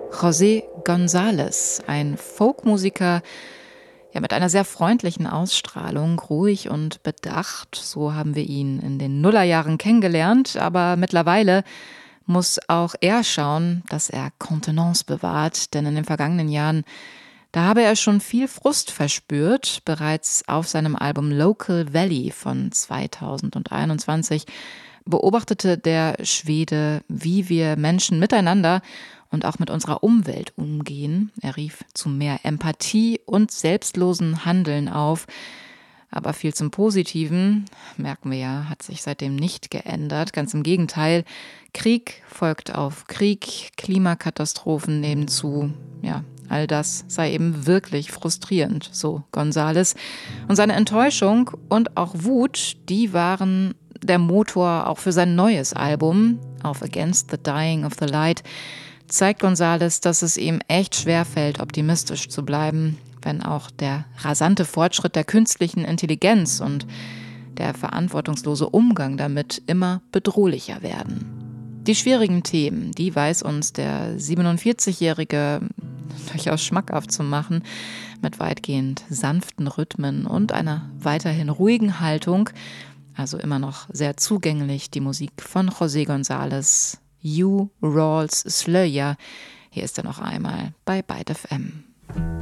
José González, ein Folkmusiker, ja, mit einer sehr freundlichen Ausstrahlung, ruhig und bedacht. So haben wir ihn in den Nullerjahren kennengelernt, aber mittlerweile muss auch er schauen, dass er Kontenance bewahrt, denn in den vergangenen Jahren, da habe er schon viel Frust verspürt. Bereits auf seinem Album Local Valley von 2021 beobachtete der Schwede, wie wir Menschen miteinander und auch mit unserer Umwelt umgehen. Er rief zu mehr Empathie und selbstlosen Handeln auf. Aber viel zum Positiven, merken wir ja, hat sich seitdem nicht geändert. Ganz im Gegenteil, Krieg folgt auf Krieg, Klimakatastrophen nebenzu. Ja, all das sei eben wirklich frustrierend, so González. Und seine Enttäuschung und auch Wut, die waren der Motor auch für sein neues Album, Auf Against the Dying of the Light, zeigt González, dass es ihm echt schwerfällt, optimistisch zu bleiben, wenn auch der rasante Fortschritt der künstlichen Intelligenz und der verantwortungslose Umgang damit immer bedrohlicher werden. Die schwierigen Themen, die weiß uns der 47-Jährige durchaus schmackhaft zu machen, mit weitgehend sanften Rhythmen und einer weiterhin ruhigen Haltung, also immer noch sehr zugänglich, die Musik von José González, You Rawls Slöja. Hier ist er noch einmal bei Byte FM.